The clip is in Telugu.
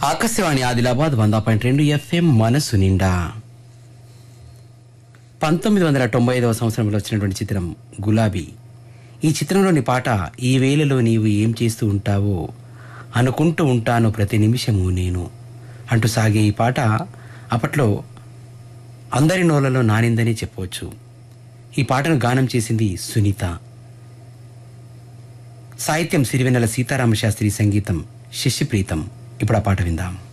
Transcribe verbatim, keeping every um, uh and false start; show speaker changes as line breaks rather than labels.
ఆకాశవాణి ఆదిలాబాద్ వంద పాయింట్ రెండు ఎఫ్ఎం మనసు నిండా. పంతొమ్మిది వందల తొంభై ఐదవ సంవత్సరంలో వచ్చినటువంటి చిత్రం గులాబీ. ఈ చిత్రంలోని పాట ఈ వేళలో నీవు ఏం చేస్తూ ఉంటావో అనుకుంటూ ఉంటాను ప్రతి నిమిషము నేను అంటూ సాగే ఈ పాట అప్పట్లో అందరి నోళ్లలో నానిందని చెప్పవచ్చు. ఈ పాటను గానం చేసింది సునీత. సాహిత్యం సిరివెన్నెల సీతారామ శాస్త్రి, సంగీతం శశిప్రీతం. ఇప్పుడు ఆ పాట విందాం.